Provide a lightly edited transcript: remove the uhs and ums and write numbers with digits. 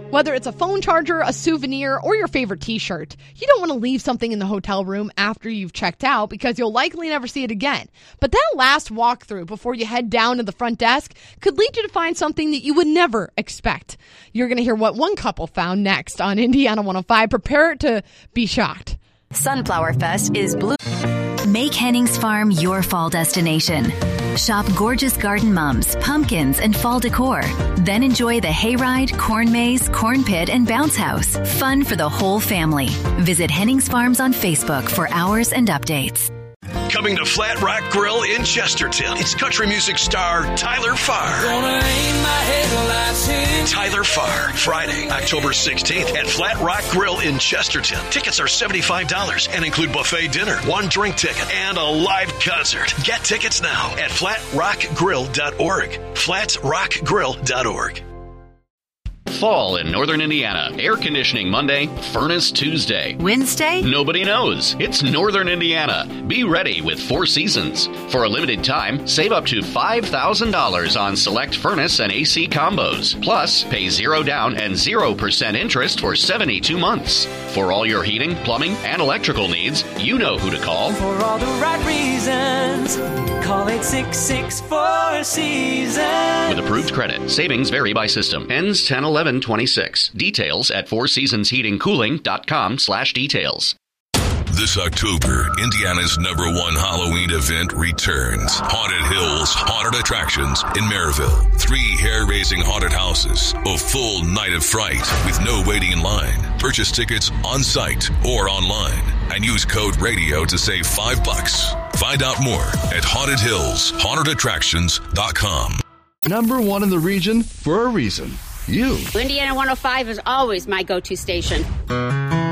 Whether it's a phone charger, a souvenir, or your favorite t-shirt, you don't want to leave something in the hotel room after you've checked out because you'll likely never see it again. But that last walkthrough before you head down to the front desk could lead you to find something that you would never expect. You're going to hear what one couple found next on Indiana 105. Prepare to be shocked. Sunflower Fest is blue. Make Hennings Farm your fall destination. Shop gorgeous garden mums, pumpkins, and fall decor. Then enjoy the hayride, corn maze, corn pit, and bounce house. Fun for the whole family. Visit Hennings Farms on Facebook for hours and updates. Coming to Flat Rock Grill in Chesterton, it's country music star Tyler Farr. Tyler Farr, Friday, October 16th at Flat Rock Grill in Chesterton. Tickets are $75 and include buffet dinner, one drink ticket, and a live concert. Get tickets now at flatrockgrill.org. flatrockgrill.org. Fall in Northern Indiana. Air conditioning Monday, furnace Tuesday. Wednesday? Nobody knows. It's Northern Indiana. Be ready with Four Seasons. For a limited time, save up to $5,000 on select furnace and AC combos. Plus, pay $0 down and 0% interest for 72 months. For all your heating, plumbing, and electrical needs, you know who to call. For all the right reasons, call 866-4 Seasons. With approved credit. Savings vary by system. Ends 10/11/26. Details at fourseasonsheatingcooling.com/details. This October, Indiana's #1 Halloween event returns. Haunted Hills Haunted Attractions in Maryville. 3 hair-raising haunted houses. A full night of fright with no waiting in line. Purchase tickets on site or online and use code RADIO to save $5. Find out more at hauntedhillshauntedattractions.com. #1 in the region for a reason. You. Indiana 105 is always my go-to station.